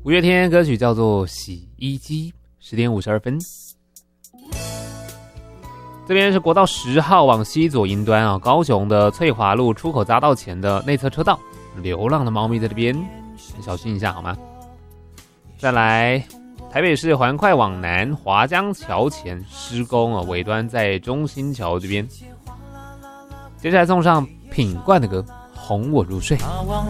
五月天歌曲叫做《洗衣机》，10点52分。这边是国道10号往西左营端啊，高雄的翠华路出口匝道前的内侧车道，流浪的猫咪在这边，小心一下好吗？再来，台北市环快往南华江桥前施工啊，尾端在中心桥这边。接下来送上品冠的歌《哄我入睡》。